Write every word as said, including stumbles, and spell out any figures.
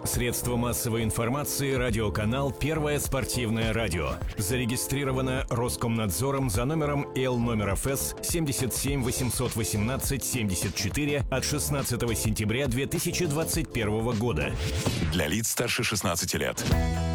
Средство массовой информации «Радиоканал Первое спортивное радио». Зарегистрировано Роскомнадзором за номером Л номер ФС семьдесят семь восемьсот восемнадцать семьдесят четыре от шестнадцатого сентября две тысячи двадцать первого года. Для лиц старше шестнадцати лет.